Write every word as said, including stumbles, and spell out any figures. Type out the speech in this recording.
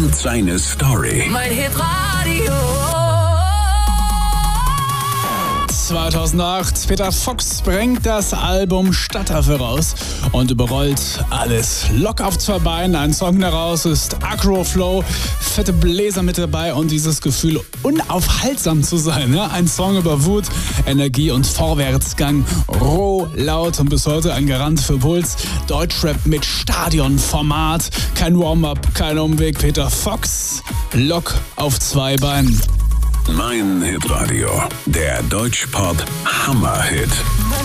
und seine Story. Mein Hitradio. zweitausendacht, Peter Fox bringt das Album Stadtaffe raus und überrollt alles. Lock auf zwei Beinen, ein Song daraus ist Agro Flow, fette Bläser mit dabei und dieses Gefühl, unaufhaltsam zu sein. Ne? Ein Song über Wut, Energie und Vorwärtsgang, roh, laut und bis heute ein Garant für Puls. Deutschrap mit Stadionformat, kein Warm-up, kein Umweg. Peter Fox, Lock auf zwei Beinen. Mein Hitradio, der Deutschpop Hammerhit.